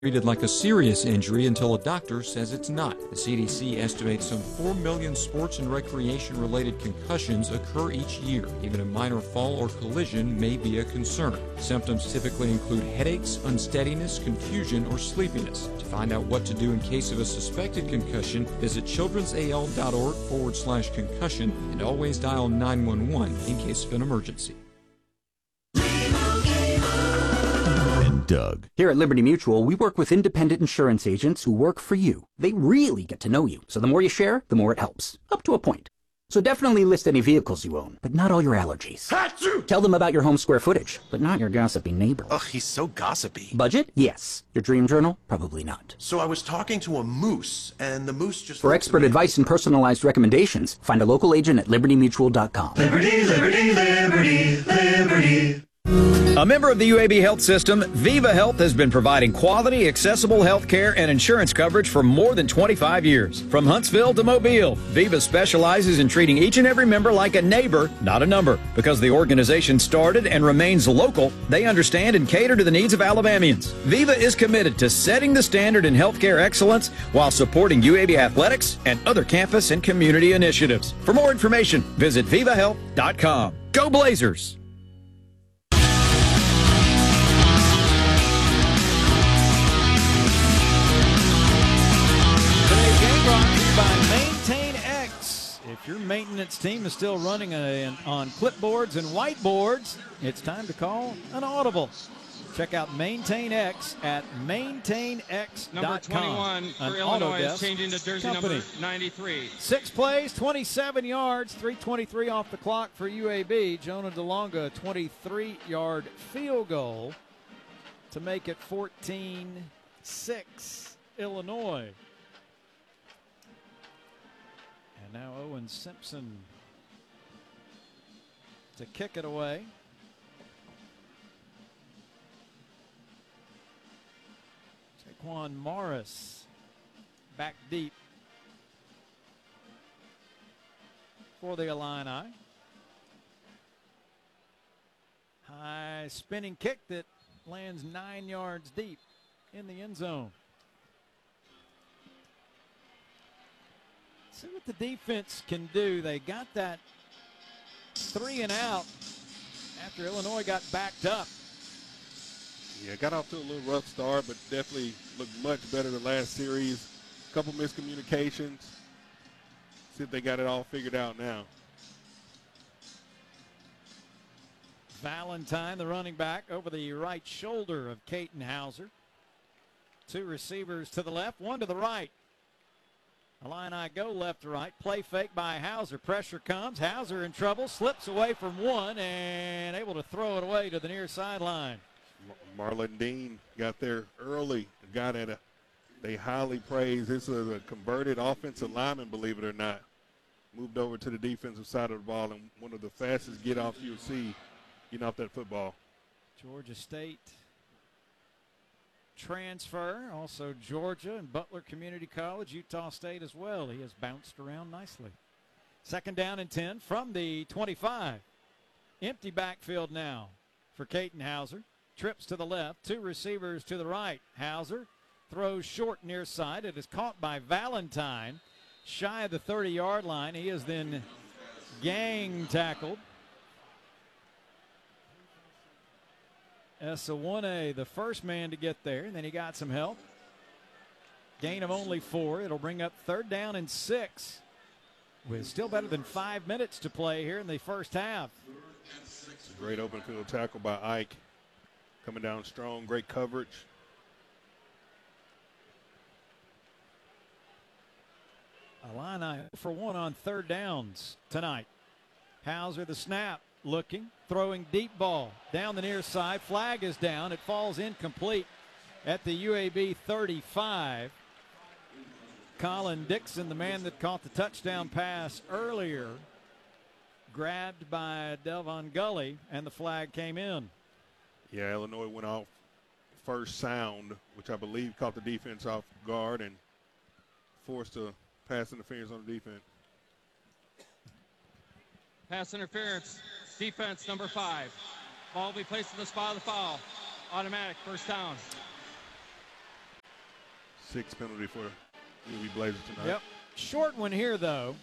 treated like a serious injury until a doctor says it's not. The CDC estimates some 4 million sports and recreation-related concussions occur each year. Even a minor fall or collision may be a concern. Symptoms typically include headaches, unsteadiness, confusion, or sleepiness. To find out what to do in case of a suspected concussion, visit childrensal.org/concussion and always dial 911 in case of an emergency. Doug. Here at Liberty Mutual, we work with independent insurance agents who work for you. They really get to know you, so the more you share, the more it helps, up to a point. So definitely list any vehicles you own, but not all your allergies. Achoo! Tell them about your home square footage, but not your gossipy neighbor. Ugh, he's so gossipy. Budget? Yes. Your dream journal? Probably not. So I was talking to a moose, and the moose just... For expert advice and personalized recommendations, find a local agent at libertymutual.com. Liberty, liberty, liberty, liberty. A member of the UAB Health System, Viva Health has been providing quality, accessible health care and insurance coverage for more than 25 years. From Huntsville to Mobile, Viva specializes in treating each and every member like a neighbor, not a number. Because the organization started and remains local, they understand and cater to the needs of Alabamians. Viva is committed to setting the standard in healthcare excellence while supporting UAB athletics and other campus and community initiatives. For more information, visit vivahealth.com. Go Blazers! If your maintenance team is still running on clipboards and whiteboards, it's time to call an audible. Check out Maintain X at maintainx.com. Number 21 for Illinois is changing to jersey company. Number 93. 6 plays, 27 yards, 3:23 off the clock for UAB. Jonah DeLonga, 23-yard field goal to make it 14-6 Illinois. Now Owen Simpson to kick it away. Taquan Morris back deep for the Illini. High spinning kick that lands 9 yards deep in the end zone. See what the defense can do. They got that 3 and out after Illinois got backed up. Yeah, got off to a little rough start, but definitely looked much better than last series. A couple miscommunications. See if they got it all figured out now. Valentine, the running back, over the right shoulder of Caton Hauser. 2 receivers to the left, 1 to the right. Illini go left to right. Play fake by Hauser. Pressure comes. Hauser in trouble. Slips away from 1 and able to throw it away to the near sideline. Marlon Dean got there early. Got at they highly praised. This is a converted offensive lineman, believe it or not. Moved over to the defensive side of the ball, and one of the fastest get-offs you'll see getting off that football. Georgia State transfer, also Georgia and Butler Community College, Utah State as well. He has bounced around nicely. 2nd down and 10 from the 25. Empty backfield now for Caton Hauser. Trips to the left, 2 receivers to the right. Hauser throws short near side. It is caught by Valentine. Shy of the 30-yard line. He is then gang tackled. Esawune, the first man to get there, and then he got some help. Gain of only 4. It'll bring up 3rd down and 6 with still better than 5 minutes to play here in the first half. It's a great open field tackle by Ike. Coming down strong, great coverage. Illini for 1 on 3rd downs tonight. Hauser the snap. Looking, throwing deep ball down the near side. Flag is down. It falls incomplete at the UAB 35. Colin Dixon, the man that caught the touchdown pass earlier, grabbed by Delvon Gully, and the flag came in. Yeah, Illinois went off first sound, which I believe caught the defense off guard and forced a pass interference on the defense. Pass interference. Defense number 5. Ball will be placed in the spot of the foul. Automatic first down. 6th penalty for UAB Blazers tonight. Yep. Short one here, though.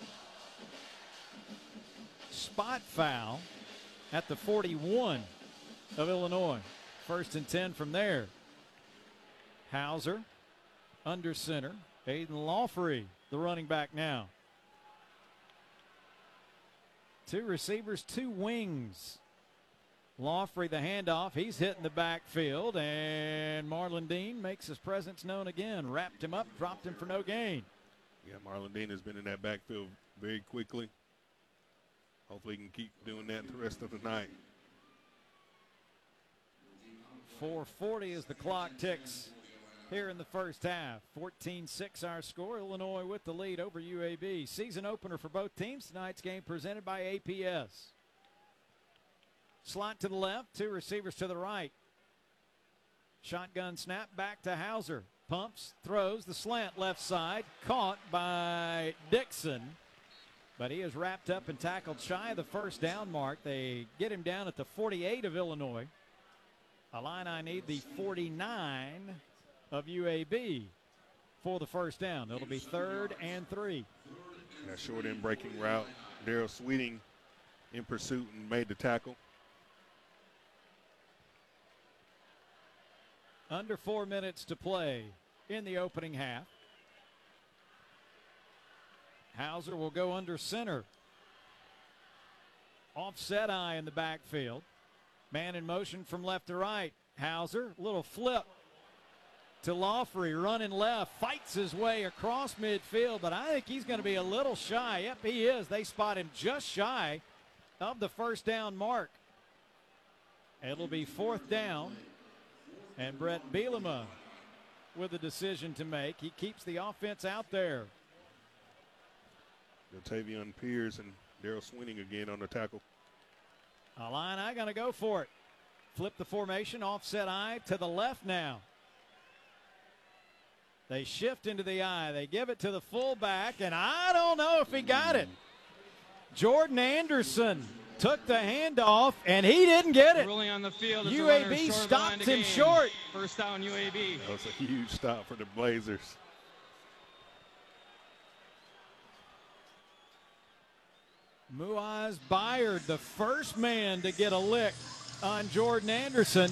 Spot foul at the 41 of Illinois. 1st and 10 from there. Hauser under center. Aiden Lawfrey, the running back now. 2 receivers, 2 wings. Lawfrey the handoff. He's hitting the backfield, and Marlon Dean makes his presence known again. Wrapped him up, dropped him for no gain. Yeah, Marlon Dean has been in that backfield very quickly. Hopefully he can keep doing that the rest of the night. 4:40 as the clock ticks here in the first half. 14-6 our score. Illinois with the lead over UAB. Season opener for both teams. Tonight's game presented by APS. Slot to the left, 2 receivers to the right. Shotgun snap back to Hauser. Pumps, throws the slant left side. Caught by Dixon. But he is wrapped up and tackled shy of the first down mark. They get him down at the 48 of Illinois. Illini need the 49 of UAB for the first down. It'll be 3rd and 3. That short end breaking route. Daryl Sweeting in pursuit and made the tackle. Under 4 minutes to play in the opening half. Hauser will go under center. Offset eye in the backfield. Man in motion from left to right. Hauser, little flip to Lawfrey, running left, fights his way across midfield, but I think he's going to be a little shy. Yep, he is. They spot him just shy of the first down mark. It'll be 4th down, and Brett Bielema with a decision to make. He keeps the offense out there. Tavion Pierce and Daryl Sweeting again on the tackle. Illini going to go for it. Flip the formation, offset eye to the left now. They shift into the eye. They give it to the fullback, and I don't know if he got it. Jordan Anderson took the handoff, and he didn't get it. Ruling on the field. UAB stopped him short. First down, UAB. That was a huge stop for the Blazers. Muaz Byard, the first man to get a lick on Jordan Anderson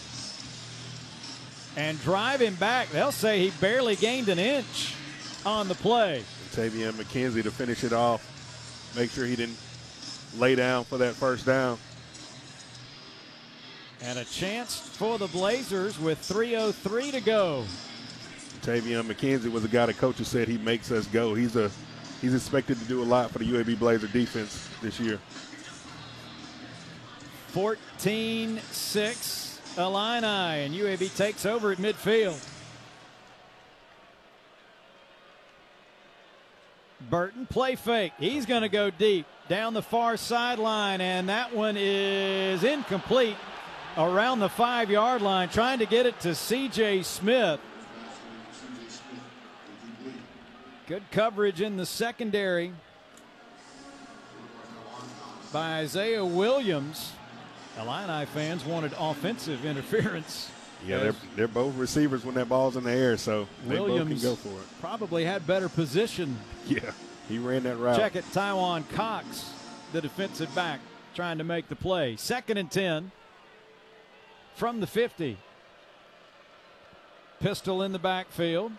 and drive him back. They'll say he barely gained an inch on the play. Tavion McKenzie to finish it off. Make sure he didn't lay down for that first down. And a chance for the Blazers with 3:03 to go. Tavion McKenzie was a guy the coach said he makes us go. He's expected to do a lot for the UAB Blazer defense this year. 14-6 Illini, and UAB takes over at midfield. Burton, play fake. He's going to go deep down the far sideline, and that one is incomplete around the 5-yard line, trying to get it to C.J. Smith. Good coverage in the secondary by Isaiah Williams. Illini fans wanted offensive interference. Yeah, they're both receivers when that ball's in the air, so they both can go for it. Probably had better position. Yeah, he ran that route. Check it, Taiwan Cox, the defensive back, trying to make the play. 2nd and 10 from the 50. Pistol in the backfield.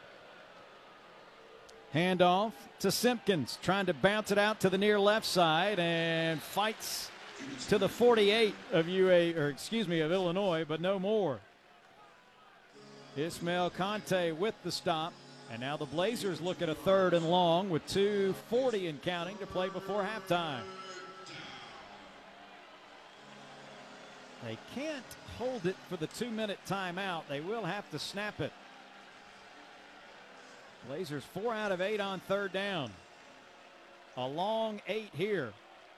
Handoff to Simpkins, trying to bounce it out to the near left side and fights to the 48 of Illinois, but no more. Ismail Conte with the stop, and now the Blazers look at a 3rd and long with 2:40 and counting to play before halftime. They can't hold it for the 2-minute timeout. They will have to snap it. Blazers 4 out of 8 on 3rd down. A long 8 here.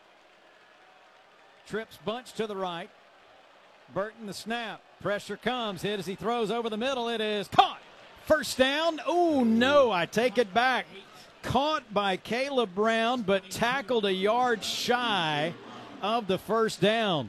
Trips bunch to the right. Burton the snap. Pressure comes. Hit as he throws over the middle. It is caught. First down. Oh, no. I take it back. Caught by Caleb Brown, but tackled a yard shy of the first down.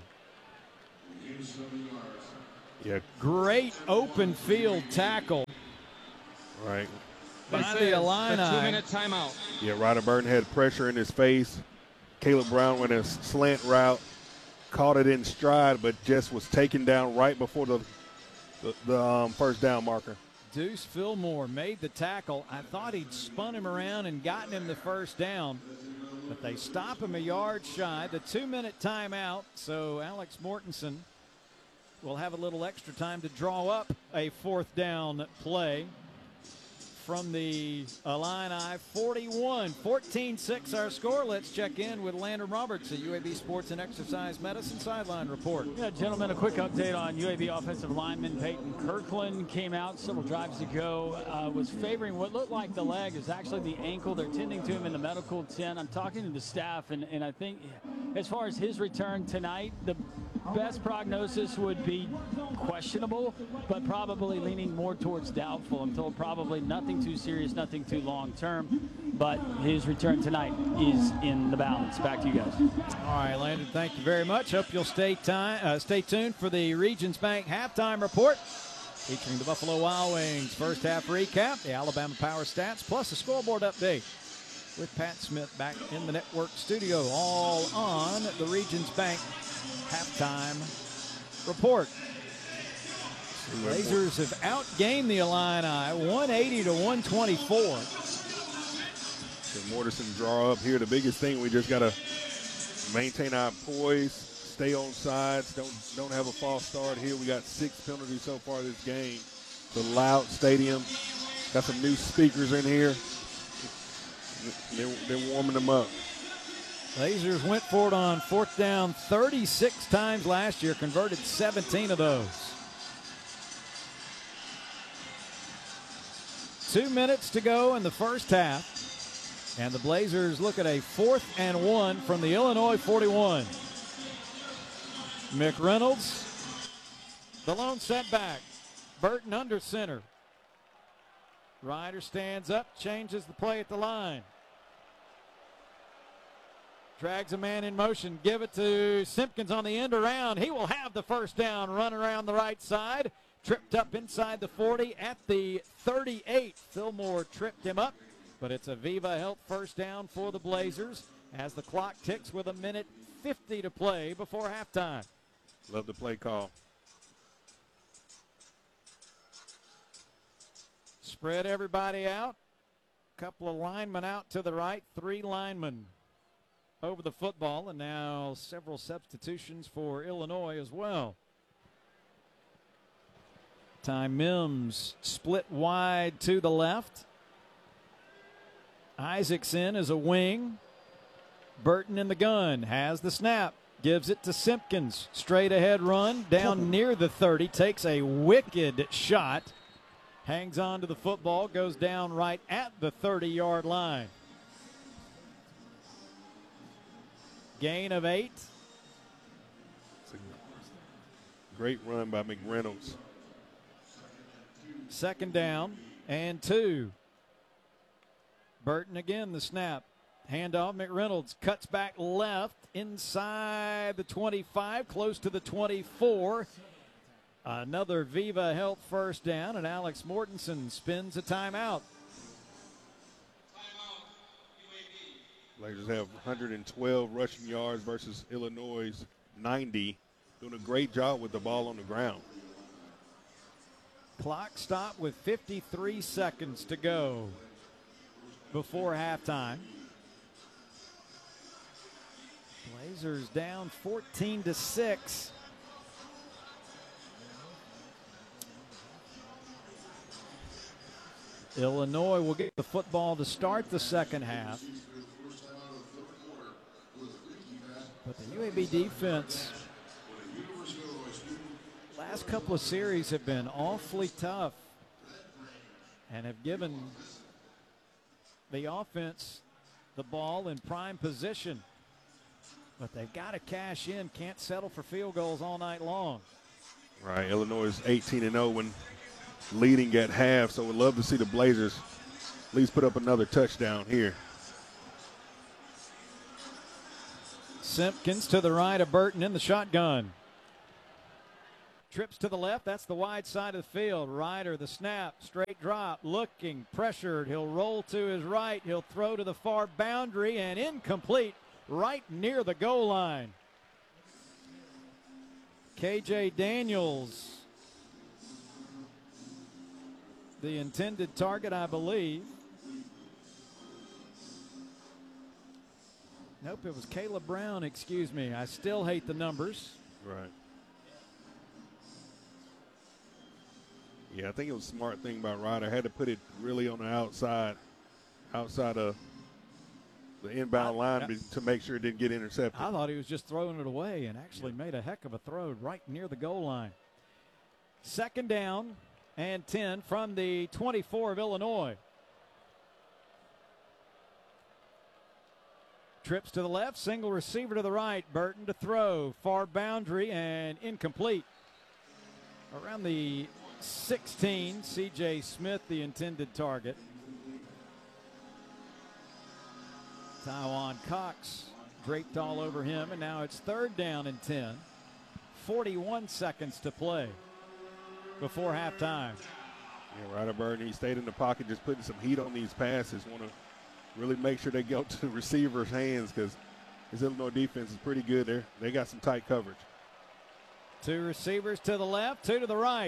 Yeah. Great open field tackle Right. By the Illini. 2-minute timeout. Yeah, Ryder Burton had pressure in his face. Caleb Brown went a slant route, caught it in stride, but just was taken down right before the first down marker. Deuce Fillmore made the tackle. I thought he'd spun him around and gotten him the first down, but they stop him a yard shy. The 2-minute timeout, so Alex Mortensen will have a little extra time to draw up a fourth down play from the Illini 41. 14-6 our score. Let's check in with Landon Roberts, the UAB Sports and Exercise Medicine Sideline Report. Yeah, gentlemen, a quick update on UAB offensive lineman Peyton Kirkland. Came out several drives ago, was favoring what looked like the leg. Is actually the ankle. They're tending to him in the medical tent. I'm talking to the staff, and I think as far as his return tonight, the best prognosis would be questionable, but probably leaning more towards doubtful. I'm told probably nothing too serious, nothing too long term, but his return tonight is in the balance. Back to you guys. All right, Landon, thank you very much. Hope you'll stay tuned for the Regions Bank halftime report featuring the Buffalo Wild Wings first half recap, the Alabama Power stats, plus a scoreboard update with Pat Smith back in the network studio, all on the Regions Bank halftime report. The Blazers have outgained the Illini 180 to 124. Can Mortensen draw up here? The biggest thing, we just got to maintain our poise, stay on sides, don't have a false start here. We got 6 penalties so far this game. It's a loud stadium. Got some new speakers in here. They're warming them up. Blazers went for it on fourth down 36 times last year, converted 17 of those. 2 minutes to go in the first half, and the Blazers look at a 4th and 1 from the Illinois 41. McReynolds, the lone setback. Burton under center. Ryder stands up, changes the play at the line. Drags a man in motion, give it to Simpkins on the end around. He will have the first down, run around the right side. Tripped up inside the 40 at the 38. Fillmore tripped him up, but it's a Viva Health first down for the Blazers as the clock ticks with 1:50 to play before halftime. Love the play call. Spread everybody out. Couple of linemen out to the right, 3 linemen over the football, and now several substitutions for Illinois as well. Ty Mims split wide to the left. Isaacson is a wing. Burton in the gun, has the snap, gives it to Simpkins. Straight ahead run down near the 30, takes a wicked shot. Hangs on to the football, goes down right at the 30-yard line. Gain of 8. It's a great run by McReynolds. 2nd down and 2. Burton again, the snap. Handoff, McReynolds cuts back left inside the 25, close to the 24. Another Viva Health first down, and Alex Mortensen spins a timeout. Blazers have 112 rushing yards versus Illinois' 90. Doing a great job with the ball on the ground. Clock stopped with 53 seconds to go before halftime. Blazers down 14-6. Illinois will get the football to start the second half. But the UAB defense, last couple of series have been awfully tough and have given the offense the ball in prime position. But they've got to cash in, can't settle for field goals all night long. Right, Illinois is 18-0 when leading at half, so we'd love to see the Blazers at least put up another touchdown here. Simpkins to the right of Burton in the shotgun. Trips to the left. That's the wide side of the field. Ryder, the snap, straight drop, looking, pressured. He'll roll to his right. He'll throw to the far boundary and incomplete right near the goal line. KJ Daniels, the intended target, I believe. Nope, it was Caleb Brown, excuse me. I still hate the numbers. Right. Yeah, I think it was a smart thing by Ryder. Had to put it really on the outside of the inbound line to make sure it didn't get intercepted. I thought he was just throwing it away and actually made a heck of a throw right near the goal line. 2nd down and 10 from the 24 of Illinois. Trips to the left, single receiver to the right. Burton to throw, far boundary and incomplete. Around the 16, C.J. Smith, the intended target. Taiwan Cox draped all over him, and now it's 3rd down and 10. 41 seconds to play before halftime. Yeah, Ryder Burton, he stayed in the pocket, just putting some heat on these passes. Want to really make sure they go to the receiver's hands because his Illinois defense is pretty good there. They got some tight coverage. 2 receivers to the left, 2 to the right.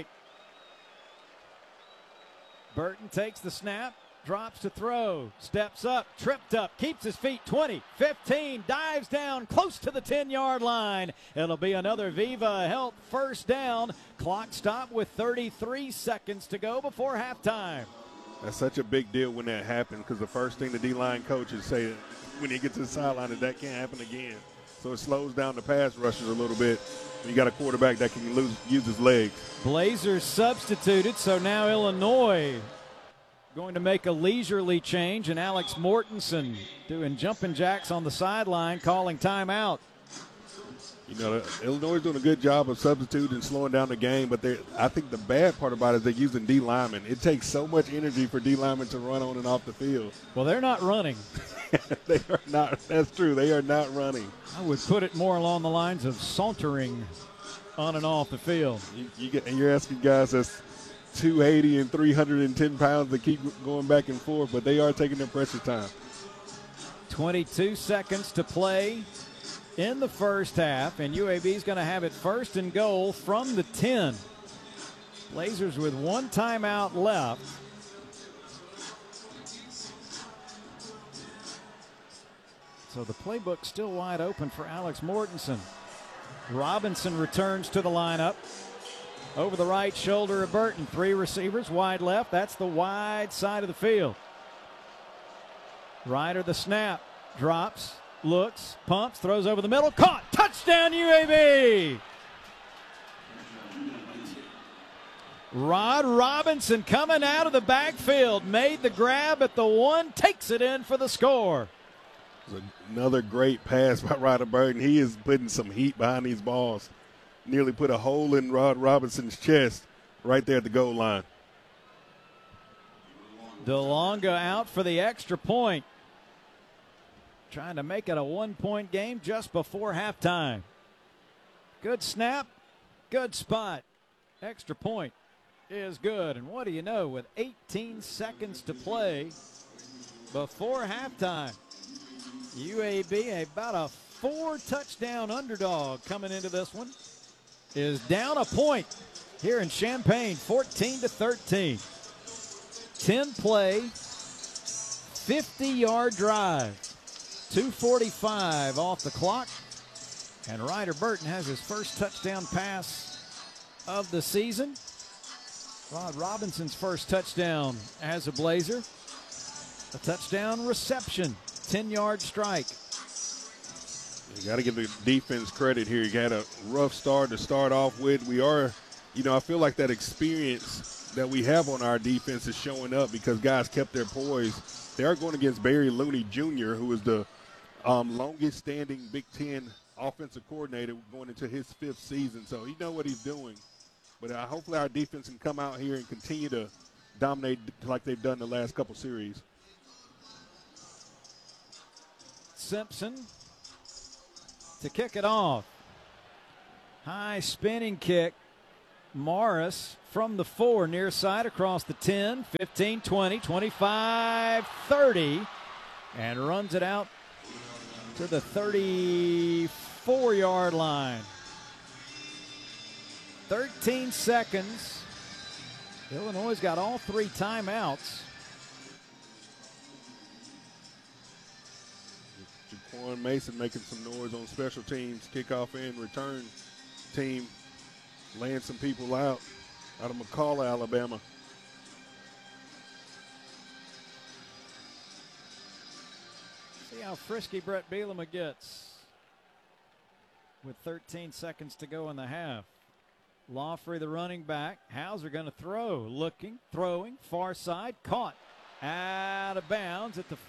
Burton takes the snap, drops to throw, steps up, tripped up, keeps his feet, 20, 15, dives down close to the 10-yard line. It'll be another Viva Health 1st down. Clock stop with 33 seconds to go before halftime. That's such a big deal when that happens because the first thing the D-line coaches say when he gets to the sideline is that can't happen again. So it slows down the pass rushers a little bit. You got a quarterback that can use his legs. Blazers substituted, so now Illinois going to make a leisurely change, and Alex Mortensen doing jumping jacks on the sideline, calling timeout. You know, Illinois is doing a good job of substituting and slowing down the game, but I think the bad part about it is they're using D linemen. It takes so much energy for D linemen to run on and off the field. Well, they're not running. They are not. That's true. They are not running. I would put it more along the lines of sauntering on and off the field. You're asking guys that's 280 and 310 pounds to keep going back and forth, but they are taking their pressure time. 22 seconds to play in the first half, and UAB is going to have it 1st and goal from the 10. Blazers with 1 timeout left. So the playbook still wide open for Alex Mortensen. Robinson returns to the lineup. Over the right shoulder of Burton. 3 receivers, wide left. That's the wide side of the field. Ryder the snap. Drops, looks, pumps, throws over the middle. Caught! Touchdown UAB! Rod Robinson coming out of the backfield. Made the grab at the 1. Takes it in for the score. Another great pass by Ryder Burton. He is putting some heat behind these balls. Nearly put a hole in Rod Robinson's chest right there at the goal line. DeLonga out for the extra point. Trying to make it a 1-point game just before halftime. Good snap, good spot. Extra point is good. And what do you know, with 18 seconds to play before halftime, UAB, about a 4-touchdown underdog coming into this one, is down a point here in Champaign, 14-13. 10-play, 50-yard drive, 2:45 off the clock, and Ryder Burton has his first touchdown pass of the season. Rod Robinson's first touchdown as a Blazer. A touchdown reception, 10-yard strike. You got to give the defense credit here. You got a rough start to start off with. We are, I feel like that experience that we have on our defense is showing up because guys kept their poise. They are going against Barry Looney Jr., who is the longest-standing Big Ten offensive coordinator going into his 5th season. So he knows what he's doing. But hopefully our defense can come out here and continue to dominate like they've done the last couple series. Simpson to kick it off. High spinning kick Morris from the 4, near side across the 10, 15, 20, 25, 30, and runs it out to the 34-yard line. 13 seconds. Illinois has got all 3 timeouts. Jaquan Mason making some noise on special teams, kickoff and return team, laying some people out of McCalla, Alabama. See how frisky Brett Bielema gets with 13 seconds to go in the half. Lawfrey, the running back. Hauser going to throw. Looking, throwing, far side, caught. Out of bounds at the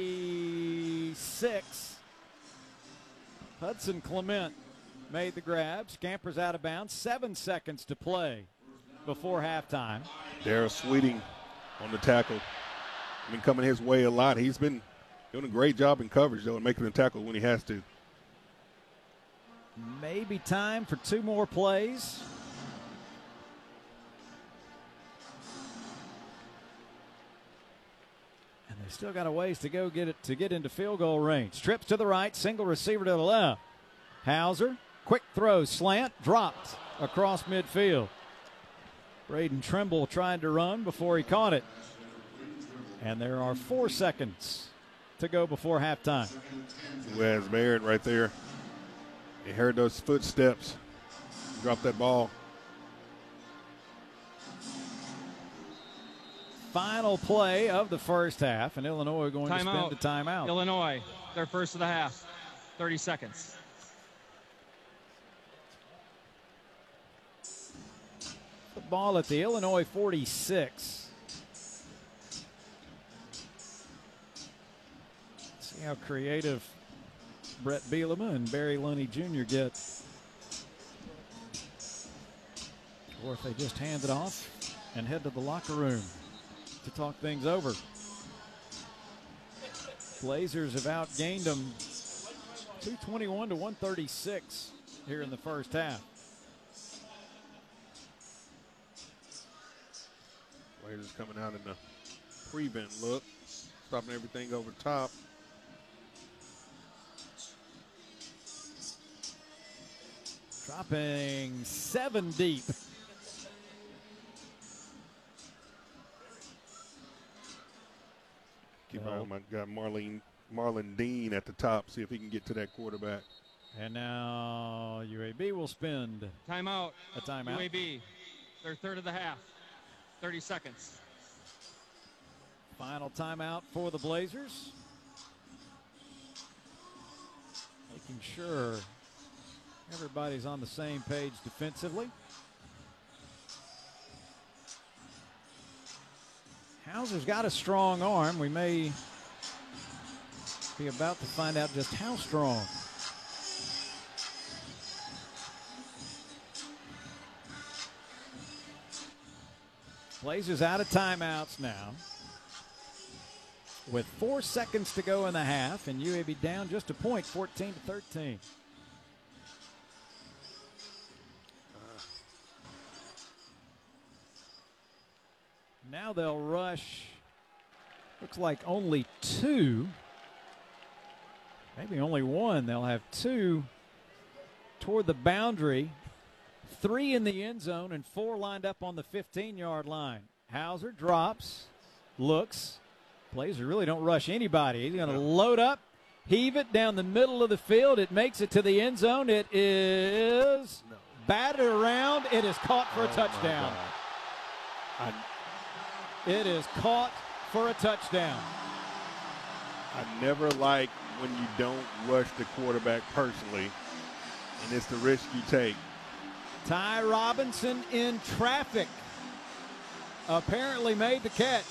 46. Hudson Clement made the grab. Scampers out of bounds. 7 seconds to play before halftime. Darrell Sweeting on the tackle. Coming his way a lot. He's been doing a great job in coverage, though, and making the tackle when he has to. Maybe time for 2 more plays. And they still got a ways to go get into field goal range. Trips to the right, single receiver to the left. Hauser, quick throw, slant, dropped across midfield. Braden Trimble tried to run before he caught it. And there are 4 seconds to go before halftime. Wes Barrett right there. He heard those footsteps. Dropped that ball. Final play of the first half, and Illinois going to spend the timeout. Illinois, their first of the half. 30 seconds. The ball at the Illinois 46. See how creative Brett Bielema and Barry Lunny Jr. get. Or if they just hand it off and head to the locker room to talk things over. Blazers have outgained them 221 to 136 here in the first half. Blazers coming out in the prevent look, stopping everything over top. Dropping 7 deep. Keep an eye on my guy Marlon Dean at the top, see if he can get to that quarterback. And now UAB will spend timeout. A timeout. UAB, their third of the half. 30 seconds. Final timeout for the Blazers. Making sure everybody's on the same page defensively. Hauser's got a strong arm. We may be about to find out just how strong. Blazers out of timeouts now, with 4 seconds to go in the half, and UAB down just a point, 14 to 13. Now they'll rush, looks like only 2, maybe only 1. They'll have 2 toward the boundary, 3 in the end zone, and 4 lined up on the 15-yard line. Hauser drops, looks. Blazers really don't rush anybody. He's going to load up, heave it down the middle of the field. It makes it to the end zone. It is batted around. It is caught for a touchdown. It is caught for a touchdown. I never like when you don't rush the quarterback personally, and it's the risk you take. Ty Robinson in traffic apparently made the catch.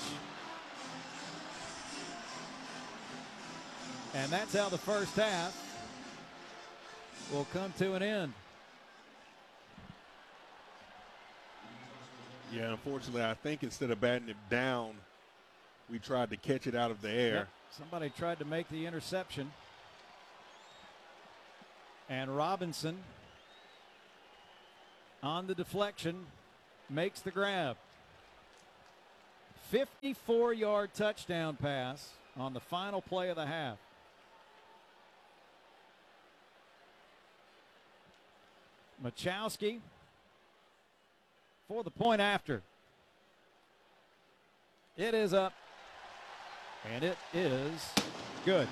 And that's how the first half will come to an end. Yeah, unfortunately, I think instead of batting it down, we tried to catch it out of the air. Yep. Somebody tried to make the interception. And Robinson on the deflection makes the grab. 54-yard touchdown pass on the final play of the half. Machowski for the point after. It is up, and it is good.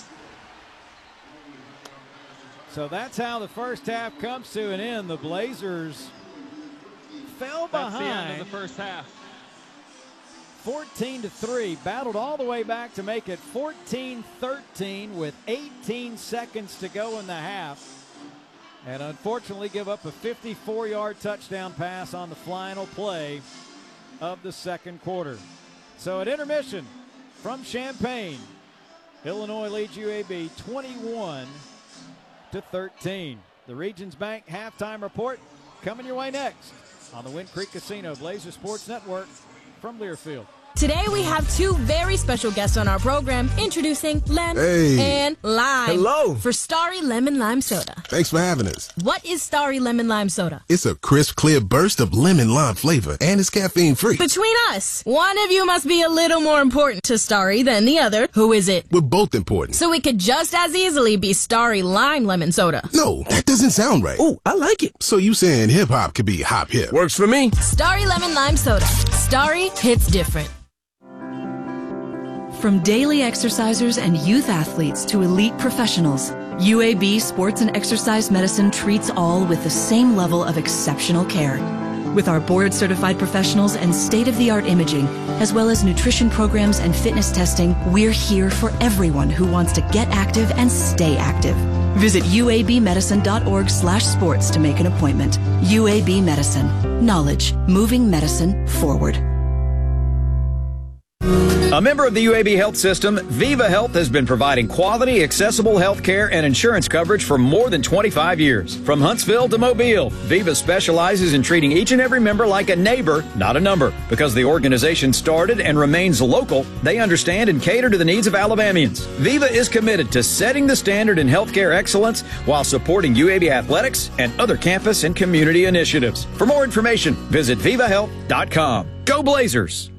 So that's how the first half comes to an end. The Blazers fell behind. That's the end of the first half. 14-3, battled all the way back to make it 14-13 with 18 seconds to go in the half. And unfortunately give up a 54-yard touchdown pass on the final play of the second quarter. So at intermission from Champaign, Illinois leads UAB 21-13. The Regions Bank halftime report coming your way next on the Wind Creek Casino Blazer Sports Network from Learfield. Today we have two very special guests on our program, introducing Lem and Lime. Hello. For Starry Lemon Lime Soda. Thanks for having us. What is Starry Lemon Lime Soda? It's a crisp, clear burst of lemon lime flavor, and it's caffeine-free. Between us, one of you must be a little more important to Starry than the other. Who is it? We're both important. So it could just as easily be Starry Lime Lemon Soda. No, that doesn't sound right. Oh, I like it. So you saying hip-hop could be hop-hip. Works for me. Starry Lemon Lime Soda. Starry hits different. From daily exercisers and youth athletes to elite professionals, UAB Sports and Exercise Medicine treats all with the same level of exceptional care. With our board-certified professionals and state-of-the-art imaging, as well as nutrition programs and fitness testing, we're here for everyone who wants to get active and stay active. Visit uabmedicine.org/sports to make an appointment. UAB Medicine. Knowledge. Moving medicine forward. A member of the UAB Health System, Viva Health has been providing quality, accessible health care and insurance coverage for more than 25 years. From Huntsville to Mobile, Viva specializes in treating each and every member like a neighbor, not a number. Because the organization started and remains local, they understand and cater to the needs of Alabamians. Viva is committed to setting the standard in healthcare excellence while supporting UAB athletics and other campus and community initiatives. For more information, visit vivahealth.com. Go Blazers!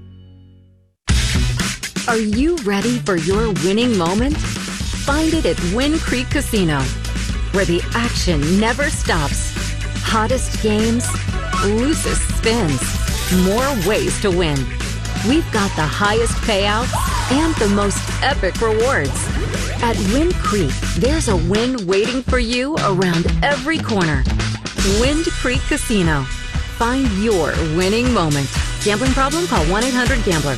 Are you ready for your winning moment? Find it at Wind Creek Casino, where the action never stops. Hottest games, loosest spins, more ways to win. We've got the highest payouts and the most epic rewards. At Wind Creek, there's a win waiting for you around every corner. Wind Creek Casino. Find your winning moment. Gambling problem? Call 1-800-GAMBLER.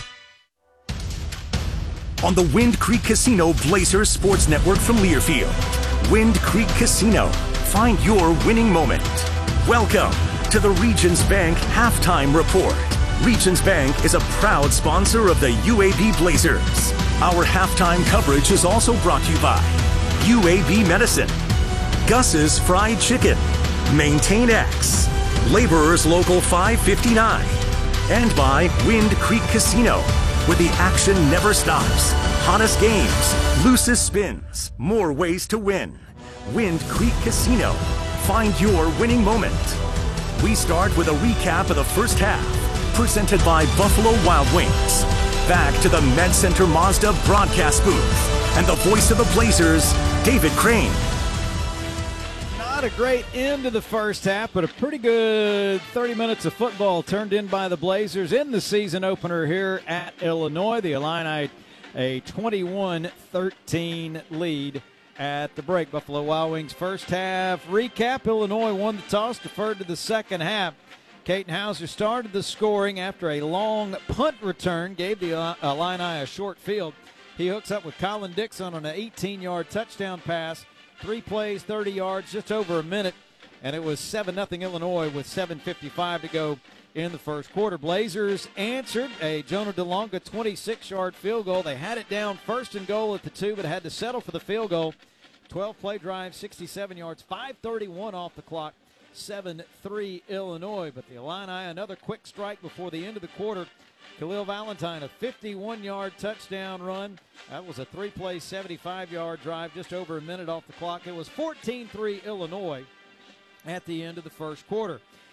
On the Wind Creek Casino Blazers Sports Network from Learfield. Wind Creek Casino. Find your winning moment. Welcome to the Regions Bank Halftime Report. Regions Bank is a proud sponsor of the UAB Blazers. Our halftime coverage is also brought to you by UAB Medicine, Gus's Fried Chicken, Maintain X, Laborers Local 559, and by Wind Creek Casino, where the action never stops. Hottest games, loosest spins, more ways to win. Wind Creek Casino. Find your winning moment. We start with a recap of the first half, presented by Buffalo Wild Wings. Back to the MedCenter Mazda broadcast booth and the voice of the Blazers, David Crane. Not a great end to the first half, but a pretty good 30 minutes of football turned in by the Blazers in the season opener here at Illinois. The Illini a 21-13 lead at the break. Buffalo Wild Wings first half recap. Illinois won the toss, deferred to the second half. Caton Hauser started the scoring after a long punt return, gave the Illini a short field. He hooks up with Colin Dixon on an 18-yard touchdown pass. 3 plays, 30 yards, just over a minute, and it was 7-0 Illinois with 7:55 to go in the first quarter. Blazers answered a Jonah DeLonga 26-yard field goal. They had it down first and goal at the 2, but had to settle for the field goal. 12-play drive, 67 yards, 5:31 off the clock, 7-3 Illinois. But the Illini, another quick strike before the end of the quarter. Khalil Valentine, a 51-yard touchdown run. That was a 3-play, 75-yard drive, just over a minute off the clock. It was 14-3 Illinois at the end of the first quarter.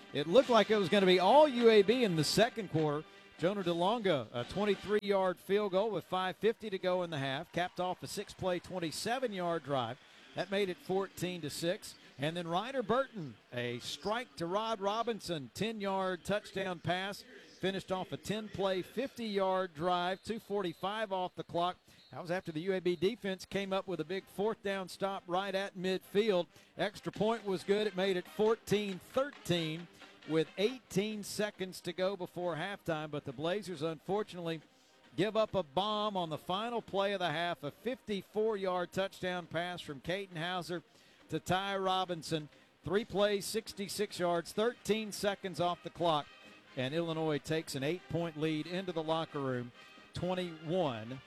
It looked like it was going to be all UAB in the second quarter. Jonah DeLonga, a 23-yard field goal with 5:50 to go in the half, capped off a 6-play, 27-yard drive. That made it 14-6. And then Ryder Burton, a strike to Rod Robinson, 10-yard touchdown pass, finished off a 10-play, 50-yard drive, 2:45 off the clock. That was after the UAB defense came up with a big fourth down stop right at midfield. Extra point was good. It made it 14-13 with 18 seconds to go before halftime. But the Blazers, unfortunately, give up a bomb on the final play of the half, a 54-yard touchdown pass from Caden Hauser to Ty Robinson. 3 plays, 66 yards, 13 seconds off the clock. And Illinois takes an 8-point lead into the locker room, 21-13.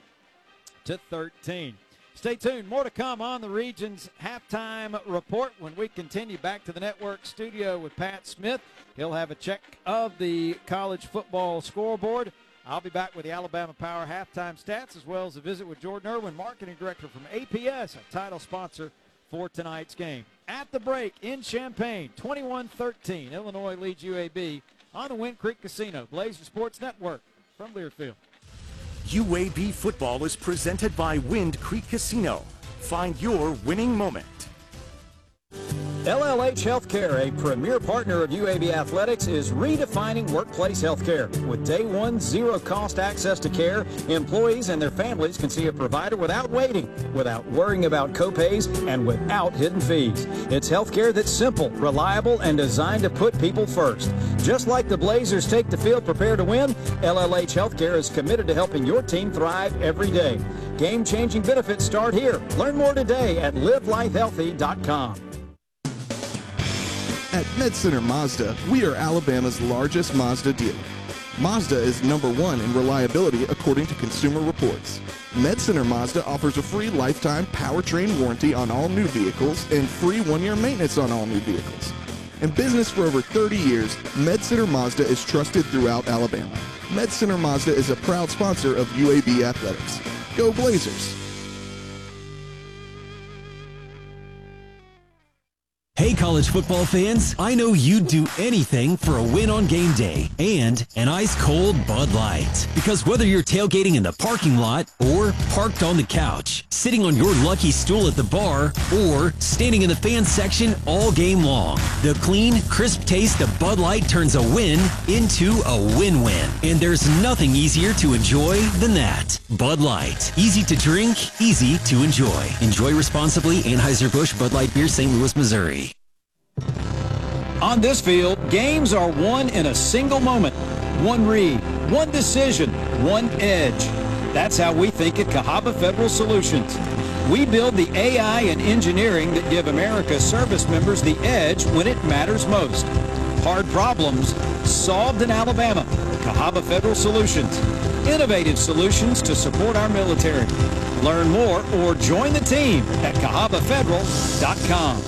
Stay tuned. More to come on the Region's halftime report when we continue back to the network studio with Pat Smith. He'll have a check of the college football scoreboard. I'll be back with the Alabama Power halftime stats, as well as a visit with Jordan Irwin, marketing director from APS, a title sponsor for tonight's game. At the break in Champaign, 21-13. Illinois leads UAB on the Wind Creek Casino. Blazer Sports Network from Learfield. UAB football is presented by Wind Creek Casino. Find your winning moment. LLH Healthcare, a premier partner of UAB Athletics, is redefining workplace healthcare. With day one, zero-cost access to care, employees and their families can see a provider without waiting, without worrying about copays, and without hidden fees. It's healthcare that's simple, reliable, and designed to put people first. Just like the Blazers take the field prepared to win, LLH Healthcare is committed to helping your team thrive every day. Game-changing benefits start here. Learn more today at livelifehealthy.com. At MedCenter Mazda, we are Alabama's largest Mazda dealer. Mazda is #1 in reliability according to Consumer Reports. MedCenter Mazda offers a free lifetime powertrain warranty on all new vehicles and free 1-year maintenance on all new vehicles. In business for over 30 years, MedCenter Mazda is trusted throughout Alabama. MedCenter Mazda is a proud sponsor of UAB Athletics. Go Blazers! Hey college football fans, I know you'd do anything for a win on game day and an ice-cold Bud Light. Because whether you're tailgating in the parking lot or parked on the couch, sitting on your lucky stool at the bar, or standing in the fan section all game long, the clean, crisp taste of Bud Light turns a win into a win-win. And there's nothing easier to enjoy than that. Bud Light. Easy to drink, easy to enjoy. Enjoy responsibly. Anheuser-Busch Bud Light Beer, St. Louis, Missouri. On this field, games are won in a single moment. One read, one decision, one edge. That's how we think at Cahaba Federal Solutions. We build the AI and engineering that give America's service members the edge when it matters most. Hard problems solved in Alabama. Cahaba Federal Solutions. Innovative solutions to support our military. Learn more or join the team at CahabaFederal.com.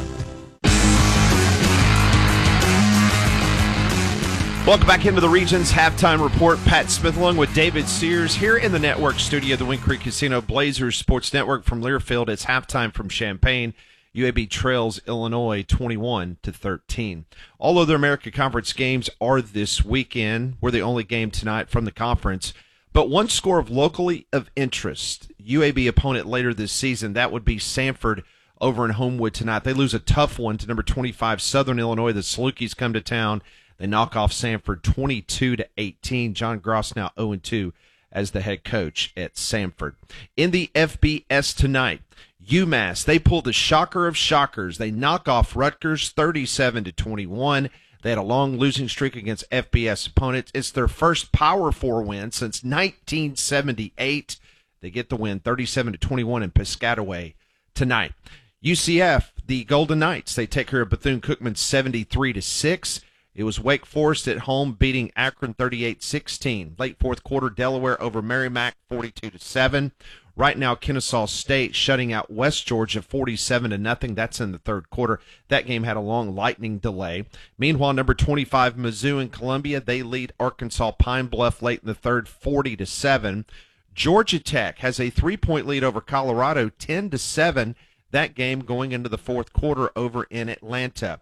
Welcome back into the Region's Halftime Report. Pat Smith along with David Sears here in the network studio, the Wind Creek Casino Blazers Sports Network from Learfield. It's halftime from Champaign. UAB trails Illinois 21-13. All other America Conference games are this weekend. We're the only game tonight from the conference. But one score of locally of interest, UAB opponent later this season, that would be Samford over in Homewood tonight. They lose a tough one to number 25 Southern Illinois. The Salukis come to town. They knock off Samford 22-18. John Gross now 0-2 as the head coach at Samford. In the FBS tonight, UMass, they pull the shocker of shockers. They knock off Rutgers 37-21. They had a long losing streak against FBS opponents. It's their first Power 4 win since 1978. They get the win 37-21 in Piscataway tonight. UCF, the Golden Knights, they take care of Bethune-Cookman 73-6. It was Wake Forest at home beating Akron 38-16. Late fourth quarter, Delaware over Merrimack 42-7. Right now, Kennesaw State shutting out West Georgia 47-0. That's in the third quarter. That game had a long lightning delay. Meanwhile, number 25 Mizzou and Columbia, they lead Arkansas Pine Bluff late in the third 40-7. Georgia Tech has a 3-point lead over Colorado 10-7. That game going into the fourth quarter over in Atlanta.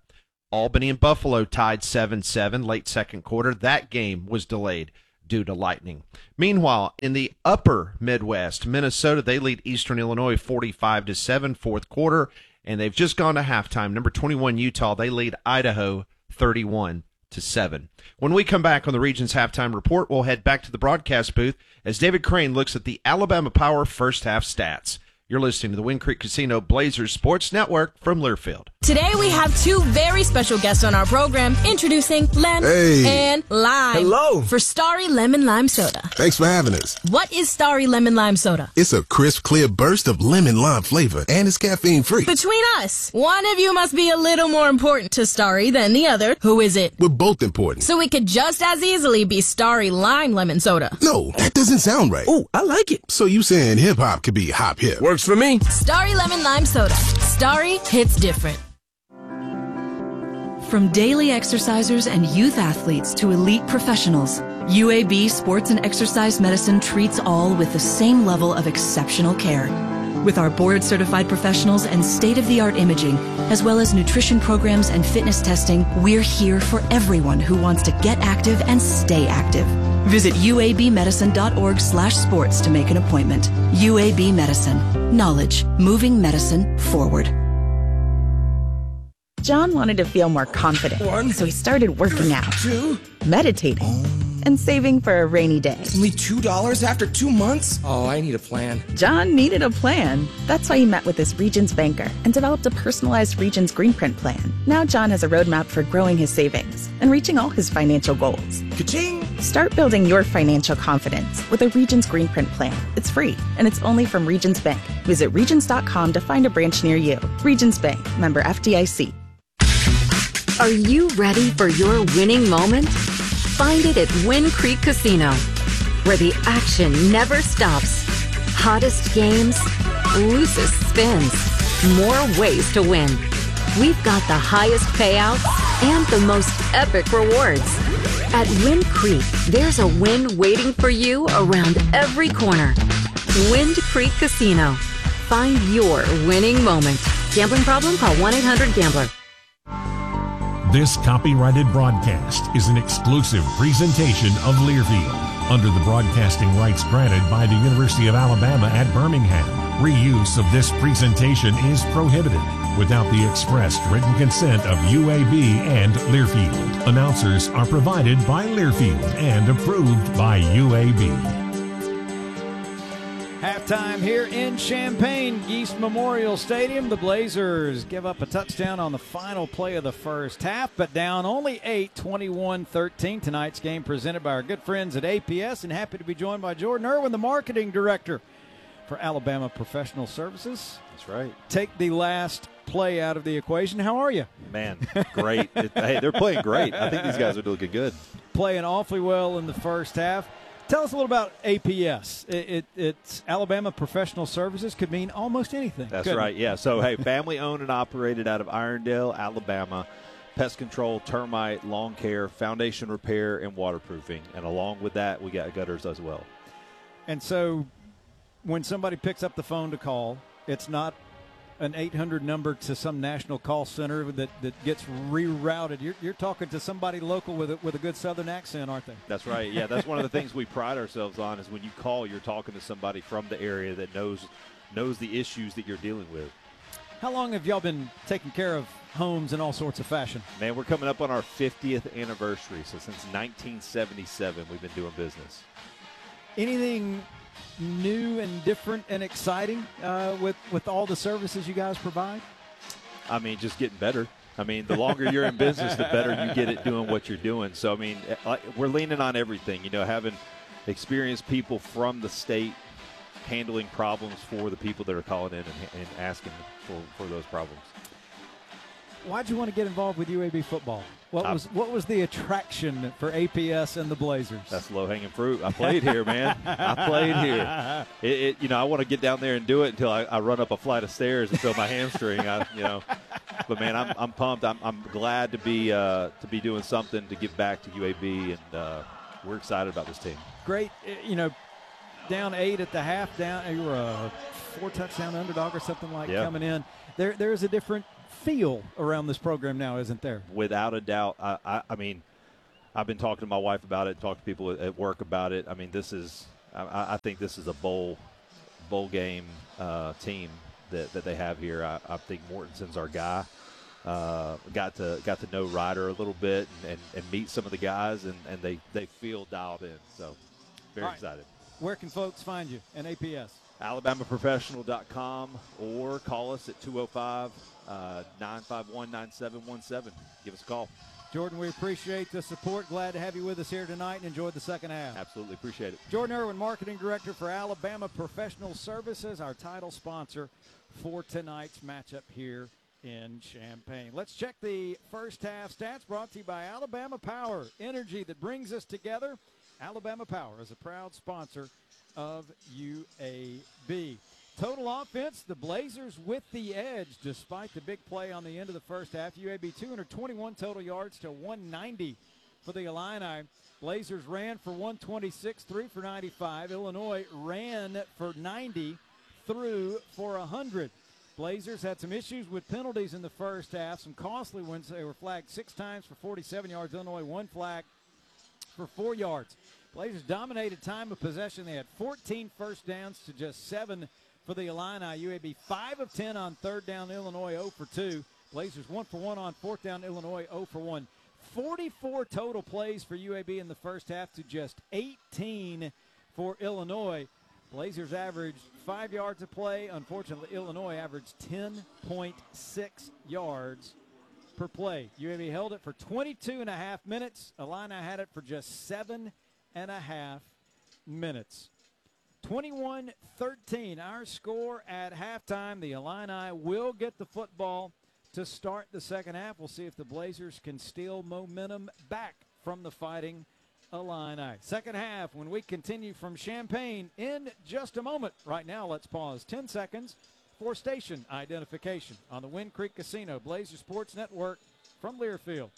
Albany and Buffalo tied 7-7 late second quarter. That game was delayed due to lightning. Meanwhile, in the upper Midwest, Minnesota, they lead Eastern Illinois 45-7 fourth quarter, and they've just gone to halftime. Number 21 Utah, they lead Idaho 31-7. When we come back on the Region's Halftime Report, we'll head back to the broadcast booth as David Crane looks at the Alabama Power first half stats. You're listening to the Wind Creek Casino Blazers Sports Network from Learfield. Today we have two very special guests on our program, introducing Len and Lime. Hello. For Starry Lemon Lime Soda. Thanks for having us. What is Starry Lemon Lime Soda? It's a crisp, clear burst of lemon lime flavor, and it's caffeine-free. Between us, one of you must be a little more important to Starry than the other. Who is it? We're both important. So it could just as easily be Starry Lime Lemon Soda. No, that doesn't sound right. Oh, I like it. So you saying hip-hop could be hop-hip? Works for me. Starry Lemon Lime Soda. Starry hits different. From daily exercisers and youth athletes to elite professionals, UAB Sports and Exercise Medicine treats all with the same level of exceptional care. With our board-certified professionals and state-of-the-art imaging, as well as nutrition programs and fitness testing, we're here for everyone who wants to get active and stay active. Visit uabmedicine.org/sports to make an appointment. UAB Medicine. Knowledge. Moving medicine forward. John wanted to feel more confident, so he started working out, meditating, and saving for a rainy day. Only $2 after 2 months? Oh, I need a plan. John needed a plan. That's why he met with his Regions banker and developed a personalized Regions Green Print plan. Now John has a roadmap for growing his savings and reaching all his financial goals. Ka-ching! Start building your financial confidence with a Regions Green Print plan. It's free, and it's only from Regions Bank. Visit regions.com to find a branch near you. Regions Bank, member FDIC. Are you ready for your winning moment? Find it at Wind Creek Casino, where the action never stops. Hottest games, loosest spins, more ways to win. We've got the highest payouts and the most epic rewards. At Wind Creek, there's a win waiting for you around every corner. Wind Creek Casino. Find your winning moment. Gambling problem? Call 1-800-GAMBLER. This copyrighted broadcast is an exclusive presentation of Learfield under the broadcasting rights granted by the University of Alabama at Birmingham. Reuse of this presentation is prohibited without the expressed written consent of UAB and Learfield. Announcers are provided by Learfield and approved by UAB. Halftime here in Champaign, Geese Memorial Stadium. The Blazers give up a touchdown on the final play of the first half, but down only 8, 21-13. Tonight's game presented by our good friends at APS, and happy to be joined by Jordan Irwin, the marketing director for Alabama Professional Services. That's right. Take the last play out of the equation. How are you? Man, great. Hey, they're playing great. I think these guys are doing good. Playing awfully well in the first half. Tell us a little about APS. It's Alabama Professional Services. Could mean almost anything. That's right, yeah. So, hey, family-owned and operated out of Irondale, Alabama. Pest control, termite, lawn care, foundation repair, and waterproofing. And along with that, we got gutters as well. And so when somebody picks up the phone to call, it's not an 800 number to some national call center that gets rerouted. You're talking to somebody local with a good Southern accent, aren't they? That's right. Yeah, that's one of the things we pride ourselves on is when you call, you're talking to somebody from the area that knows the issues that you're dealing with. How long have y'all been taking care of homes in all sorts of fashion? Man, we're coming up on our 50th anniversary. So since 1977, we've been doing business. Anything new and different and exciting with all the services you guys provide? I mean, just getting better. I mean, the longer you're in business, the better you get at doing what you're doing. So, I mean, we're leaning on everything, having experienced people from the state handling problems for the people that are calling in and asking for those problems. Why'd you want to get involved with UAB football? What was the attraction for APS and the Blazers? That's low-hanging fruit. I played here, man. I played here. I want to get down there and do it until I run up a flight of stairs and feel my hamstring. But man, I'm pumped. I'm glad to be doing something to give back to UAB, and we're excited about this team. Great, down 8 at the half. You were a 4-touchdown underdog or something coming in. There's a different feel around this program now, isn't there? Without a doubt. I mean, I've been talking to my wife about it, talking to people at work about it. I mean, I think this is a bowl game team that they have here. I think Mortenson's our guy. Got to know Ryder a little bit and meet some of the guys, and they feel dialed in. So very excited. Where can folks find you and APS? AlabamaProfessional.com or call us at 205-951-9717. Give us a call. Jordan, we appreciate the support. Glad to have you with us here tonight and enjoy the second half. Absolutely. Appreciate it. Jordan Irwin, Marketing Director for Alabama Professional Services, our title sponsor for tonight's matchup here in Champaign. Let's check the first half stats brought to you by Alabama Power, energy that brings us together. Alabama Power is a proud sponsor of UAB. Total offense, the Blazers with the edge despite the big play on the end of the first half. UAB 221 total yards to 190 for the Illini. Blazers ran for 126, 3 for 95. Illinois ran for 90, threw for 100. Blazers had some issues with penalties in the first half, some costly ones. They were flagged 6 times for 47 yards. Illinois 1 flag for 4 yards. Blazers dominated time of possession. They had 14 first downs to just 7 for the Illini. UAB 5 of 10 on third down. Illinois 0 for 2. Blazers 1 for 1 on fourth down. Illinois 0 for 1. 44 total plays for UAB in the first half to just 18 for Illinois. Blazers averaged 5 yards a play. Unfortunately, Illinois averaged 10.6 yards per play. UAB held it for 22.5 minutes. Illini had it for just 7.5 minutes. 21-13, our score at halftime. The Illini will get the football to start the second half. We'll see if the Blazers can steal momentum back from the Fighting Illini. Second half when we continue from Champaign in just a moment. Right now, let's pause 10 seconds for station identification on the Wind Creek Casino Blazer Sports Network from Learfield.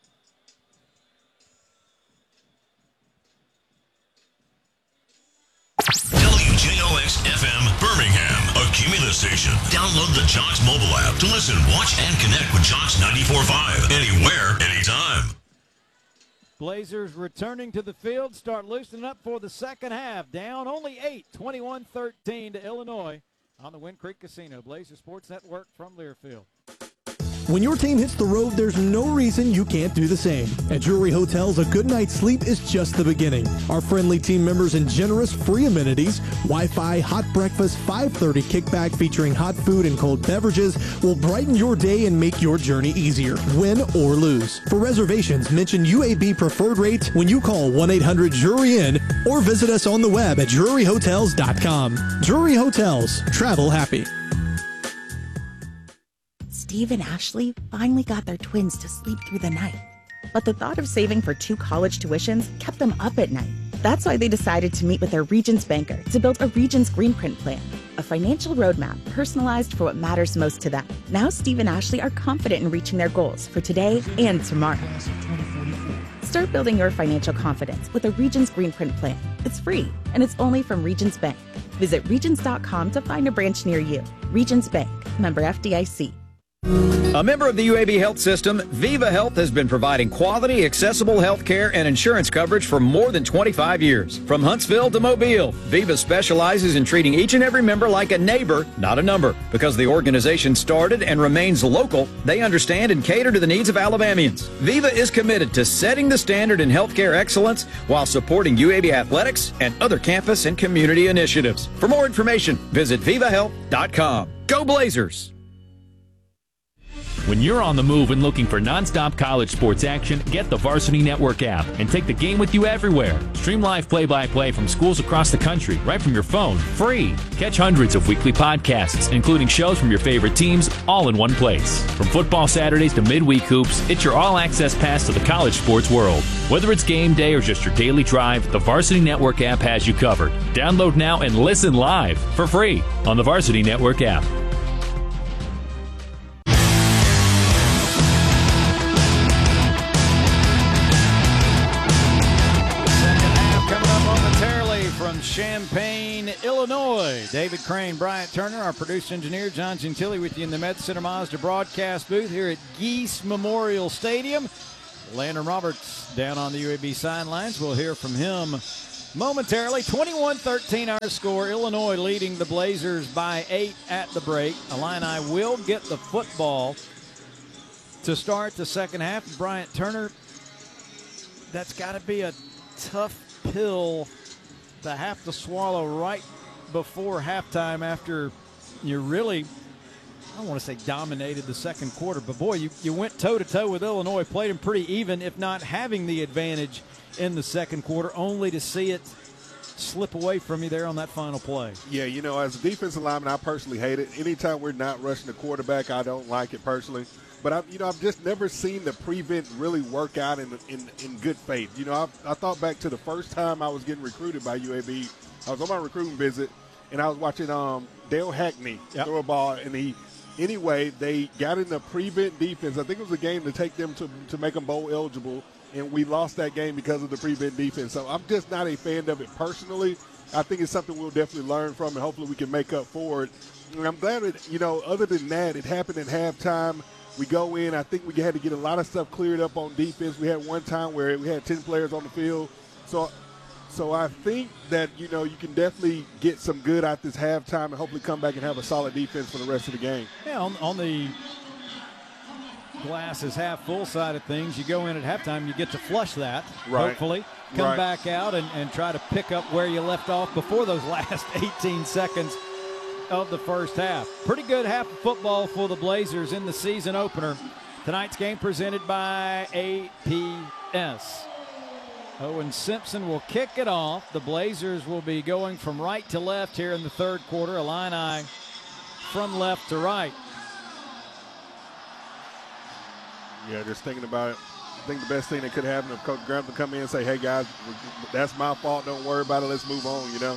WJOX-FM Birmingham, a Cumulus station. Download the Jocks mobile app to listen, watch, and connect with Jocks 94.5 anywhere, anytime. Blazers returning to the field, start loosening up for the second half. Down only 8, 21-13 to Illinois on the Wind Creek Casino. Blazer Sports Network from Learfield. When your team hits the road, there's no reason you can't do the same. At Drury Hotels, a good night's sleep is just the beginning. Our friendly team members and generous free amenities, Wi-Fi, hot breakfast, 5:30 kickback featuring hot food and cold beverages will brighten your day and make your journey easier, win or lose. For reservations, mention UAB preferred rates when you call 1-800-JURY-IN or visit us on the web at druryhotels.com. Drury Hotels, travel happy. Steve and Ashley finally got their twins to sleep through the night. But the thought of saving for 2 college tuitions kept them up at night. That's why they decided to meet with their Regions banker to build a Regions Greenprint plan, a financial roadmap personalized for what matters most to them. Now Steve and Ashley are confident in reaching their goals for today and tomorrow. Start building your financial confidence with a Regions Greenprint plan. It's free, and it's only from Regions Bank. Visit regions.com to find a branch near you. Regions Bank, member FDIC. A member of the UAB Health System, Viva Health has been providing quality, accessible health care and insurance coverage for more than 25 years. From Huntsville to Mobile, Viva specializes in treating each and every member like a neighbor, not a number. Because the organization started and remains local, they understand and cater to the needs of Alabamians. Viva is committed to setting the standard in healthcare excellence while supporting UAB athletics and other campus and community initiatives. For more information, visit vivahealth.com. Go Blazers! When you're on the move and looking for nonstop college sports action, get the Varsity Network app and take the game with you everywhere. Stream live play-by-play from schools across the country right from your phone, free. Catch hundreds of weekly podcasts, including shows from your favorite teams, all in one place. From football Saturdays to midweek hoops, it's your all-access pass to the college sports world. Whether it's game day or just your daily drive, the Varsity Network app has you covered. Download now and listen live for free on the Varsity Network app. Champaign Champaign, Illinois. David Crane, Bryant Turner, our producer engineer, John Gentili with you in the Med Center Mazda broadcast booth here at Geese Memorial Stadium. Landon Roberts down on the UAB sidelines. We'll hear from him momentarily. 21-13 our score. Illinois leading the Blazers by 8 at the break. Illini will get the football to start the second half. Bryant Turner, that's got to be a tough pill to have to swallow right before halftime after you really, I don't want to say dominated the second quarter, but boy, you went toe-to-toe with Illinois, played them pretty even, if not having the advantage in the second quarter, only to see it slip away from you there on that final play. Yeah, you know, as a defensive lineman, I personally hate it. Anytime we're not rushing the quarterback, I don't like it personally. But I've just never seen the prevent really work out in good faith. You know, I thought back to the first time I was getting recruited by UAB. I was on my recruiting visit, and I was watching Dale Hackney throw a ball, and they got in the prevent defense. I think it was a game to take them to make them bowl eligible, and we lost that game because of the prevent defense. So I'm just not a fan of it personally. I think it's something we'll definitely learn from, and hopefully we can make up for it. And I'm glad that, you know, other than that, it happened at halftime. We go in. I think we had to get a lot of stuff cleared up on defense. We had one time where we had 10 players on the field. So I think that, you know, you can definitely get some good out this halftime and hopefully come back and have a solid defense for the rest of the game. Yeah, on the glass is half full side of things, you go in at halftime, you get to flush that, hopefully, come back out and try to pick up where you left off before those last 18 seconds of the first half. Pretty good half of football for the Blazers in the season opener. Tonight's game presented by APS. Owen Simpson will kick it off. The Blazers will be going from right to left here in the third quarter. Illini from left to right. Yeah, just thinking about it. I think the best thing that could happen if Coach Graham would come in and say, hey, guys, that's my fault. Don't worry about it. Let's move on, you know.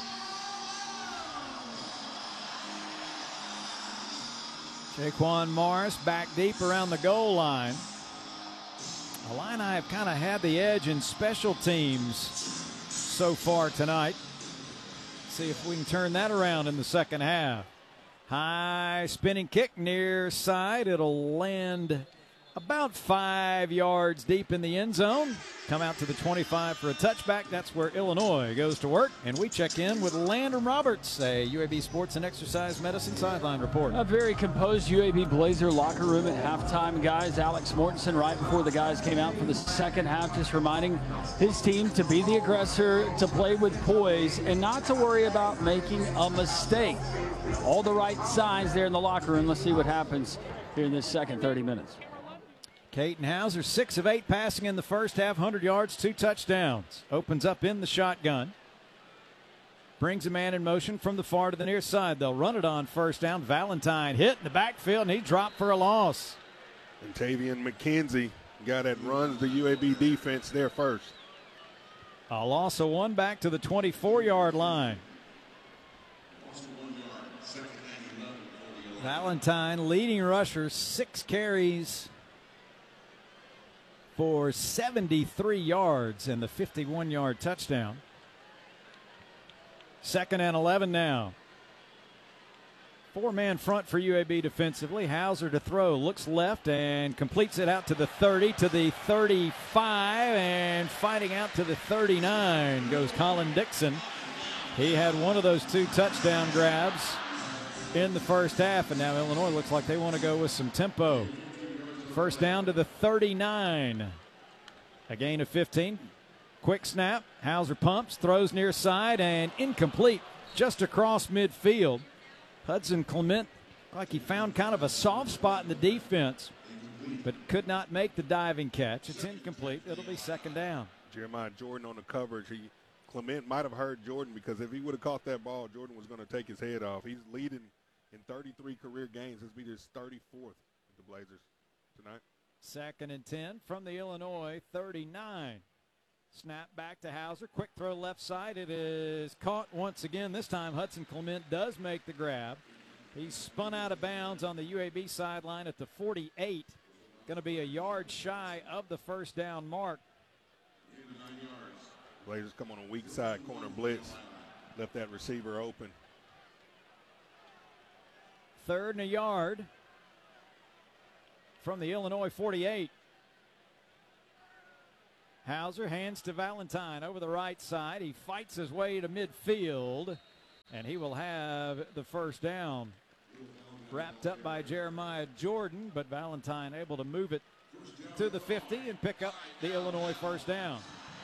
Jaquan Morris back deep around the goal line. Illini have kind of had the edge in special teams so far tonight. See if we can turn that around in the second half. High spinning kick near side. It'll land about 5 yards deep in the end zone. Come out to the 25 for a touchback. That's where Illinois goes to work. And we check in with Landon Roberts, a UAB Sports and Exercise Medicine sideline report. A very composed UAB Blazer locker room at halftime, guys. Alex Mortensen right before the guys came out for the second half, just reminding his team to be the aggressor, to play with poise, and not to worry about making a mistake. All the right signs there in the locker room. Let's see what happens here in this second 30 minutes. Caden Hauser, 6 of 8 passing in the first half, 100 yards, 2 touchdowns. Opens up in the shotgun. Brings a man in motion from the far to the near side. They'll run it on first down. Valentine hit in the backfield, and he dropped for a loss. And Tavian McKenzie, guy that runs the UAB defense there first. A loss of 1 back to the 24-yard line. Valentine, leading rusher, 6 carries for 73 yards and the 51-yard touchdown. 2nd and 11 now. 4-man front for UAB defensively. Hauser to throw, looks left and completes it out to the 30, to the 35, and fighting out to the 39 goes Colin Dixon. He had one of those 2 touchdown grabs in the first half, and now Illinois looks like they want to go with some tempo. First down to the 39. A gain of 15. Quick snap. Hauser pumps, throws near side, and incomplete just across midfield. Hudson Clement, like he found kind of a soft spot in the defense, but could not make the diving catch. It's incomplete. It'll be second down. Jeremiah Jordan on the coverage. Clement might have heard Jordan, because if he would have caught that ball, Jordan was going to take his head off. He's leading in 33 career games. This will be his 34th with the Blazers tonight. 2nd and 10 from the Illinois 39. Snap back to Hauser. Quick throw left side. It is caught once again. This time Hudson Clement does make the grab. He's spun out of bounds on the UAB sideline at the 48. Going to be a yard shy of the first down mark. Blazers come on a weak side corner blitz. left that receiver open. 3rd and a yard from the Illinois 48. Hauser hands to Valentine over the right side. He fights his way to midfield, and he will have the first down. Wrapped up by Jeremiah Jordan, but Valentine able to move it to the 50 and pick up the Illinois first down.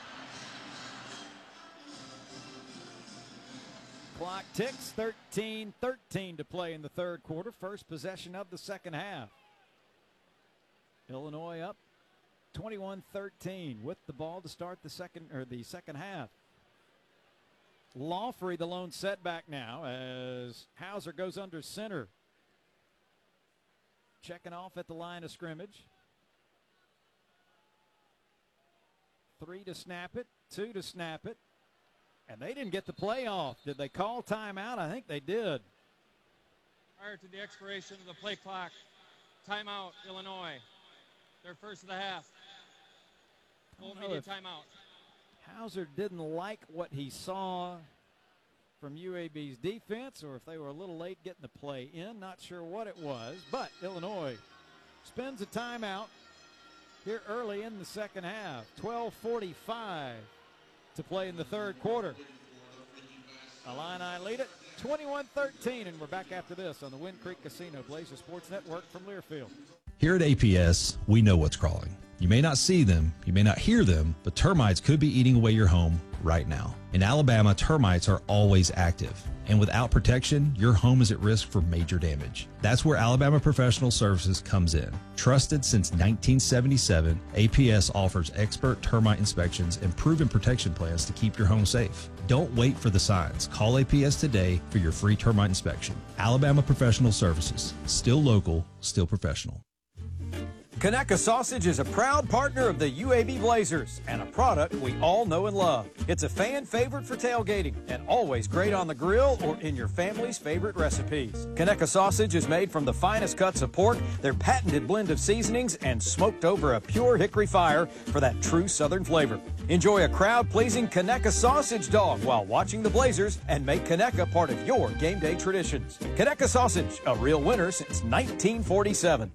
Clock ticks, 13-13 to play in the third quarter. First possession of the second half. Illinois up 21-13 with the ball to start the second half. Lawfrey, the lone setback now, as Hauser goes under center. Checking off at the line of scrimmage. 3 to snap it, 2 to snap it. And they didn't get the play off. Did they call timeout? I think they did. Prior to the expiration of the play clock, timeout, Illinois. Their first of the half. Full immediate timeout. Hauser didn't like what he saw from UAB's defense, or if they were a little late getting the play in. Not sure what it was, but Illinois spends a timeout here early in the second half. 12:45 to play in the third quarter. Illini lead it 21-13, and we're back after this on the Wind Creek Casino Blazer Sports Network from Learfield. Here at APS, we know what's crawling. You may not see them, you may not hear them, but termites could be eating away your home right now. In Alabama, termites are always active, and without protection, your home is at risk for major damage. That's where Alabama Professional Services comes in. Trusted since 1977, APS offers expert termite inspections and proven protection plans to keep your home safe. Don't wait for the signs. Call APS today for your free termite inspection. Alabama Professional Services. Still local, still professional. Conecuh Sausage is a proud partner of the UAB Blazers and a product we all know and love. It's a fan favorite for tailgating and always great on the grill or in your family's favorite recipes. Conecuh Sausage is made from the finest cuts of pork, their patented blend of seasonings, and smoked over a pure hickory fire for that true Southern flavor. Enjoy a crowd-pleasing Conecuh Sausage dog while watching the Blazers and make Conecuh part of your game day traditions. Conecuh Sausage, a real winner since 1947.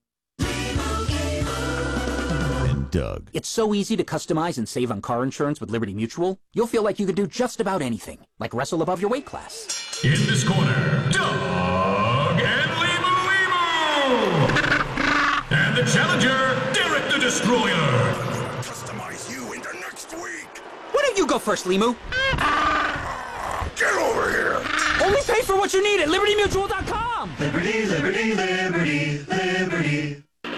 Doug. It's so easy to customize and save on car insurance with Liberty Mutual. You'll feel like you can do just about anything, like wrestle above your weight class. In this corner, Doug and Limu. And the challenger, Derek the Destroyer. Customize you into next week. Why don't you go first, Limu? Get over here. Only pay for what you need at LibertyMutual.com. Liberty, liberty, liberty, liberty.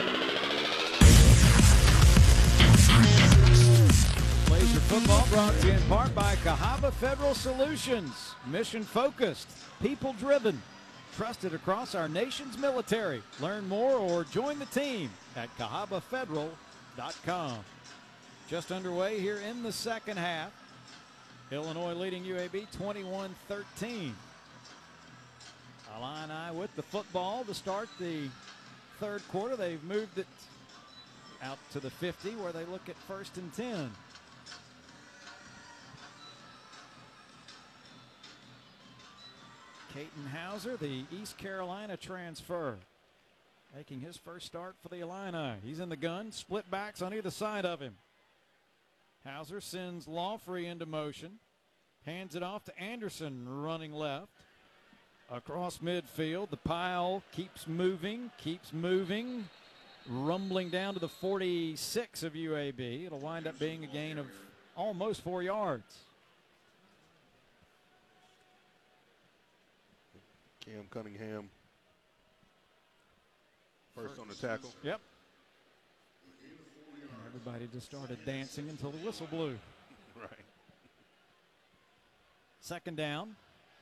Football brought to you in part by Cahaba Federal Solutions. Mission-focused, people-driven, trusted across our nation's military. Learn more or join the team at CahabaFederal.com. Just underway here in the second half. Illinois leading UAB 21-13. Illini with the football to start the third quarter. They've moved it out to the 50 where they look at 1st and 10. Caton Hauser, the East Carolina transfer, making his first start for the Illini. He's in the gun, split backs on either side of him. Hauser sends Lawfrey into motion, hands it off to Anderson running left. Across midfield, the pile keeps moving, rumbling down to the 46 of UAB. It'll wind up being a gain of almost 4 yards. Cam Cunningham, first on the tackle. Yep. And everybody just started dancing until the whistle blew. Right. Second down.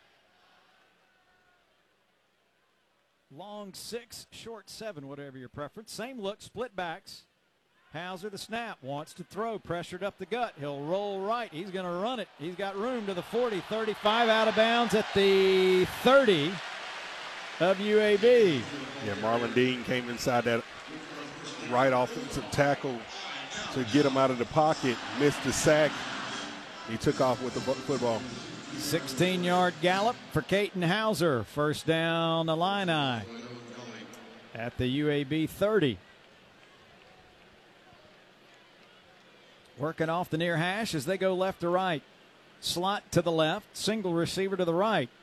Long 6, short 7, whatever your preference. Same look, split backs. Hauser the snap, wants to throw, pressured up the gut. He'll roll right. He's going to run it. He's got room to the 40, 35, out of bounds at the 30 of UAB. Yeah, Marlon Dean came inside that right offensive tackle to get him out of the pocket, missed the sack. He took off with the football. 16-yard gallop for Caton Hauser. First down, Illini at the UAB 30. Working off the near hash as they go left to right. Slot to the left, single receiver to the right.